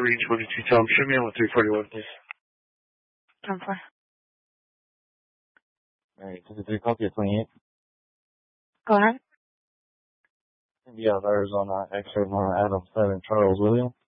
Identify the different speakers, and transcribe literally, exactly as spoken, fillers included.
Speaker 1: three twenty-two, Tom. Show me on with three forty-one, please.
Speaker 2: ten four.
Speaker 3: Alright, twenty-three, copy at twenty-eight.
Speaker 2: Go ahead.
Speaker 3: India, Arizona, X-ray, Adam seven, Charles William.